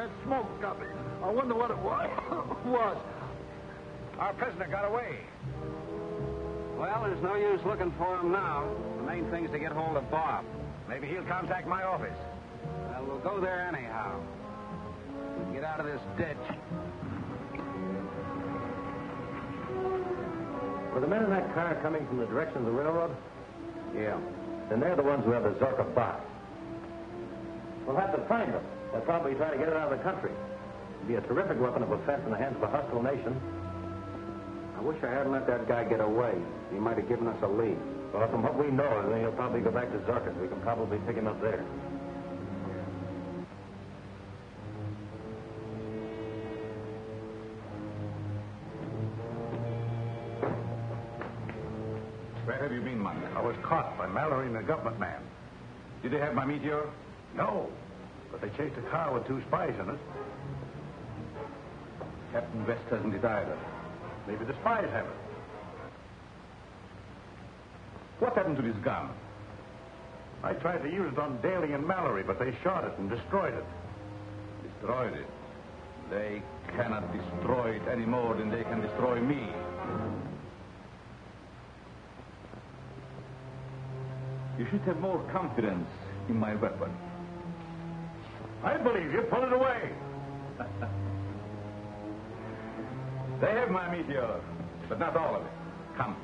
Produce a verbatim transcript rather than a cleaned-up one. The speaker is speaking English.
smoke coming. I wonder what it was. was. Our prisoner got away. Well, there's no use looking for him now. The main thing is to get hold of Bob. Maybe he'll contact my office. Well, we'll go there anyhow. Get out of this ditch. Were the men in that car coming from the direction of the railroad? Yeah. Then they're the ones who have the Zorka box. We'll have to find them. They're probably trying to get it out of the country. It'd be a terrific weapon of offense in the hands of a hostile nation. I wish I hadn't let that guy get away. He might have given us a lead. Well, from what we know, then he'll probably go back to Zorka. We can probably pick him up there. Where have you been, Monk? I was caught by Mallory and the government man. Did they have my meteor? No, but they chased a car with two spies in it. Captain West hasn't it either. Maybe the spies have it. What happened to this gun? I tried to use it on Daly and Mallory, but they shot it and destroyed it. Destroyed it. They cannot destroy it any more than they can destroy me. You should have more confidence in my weapon. I believe you. Pull it away. They have my meteor, but not all of it. Come.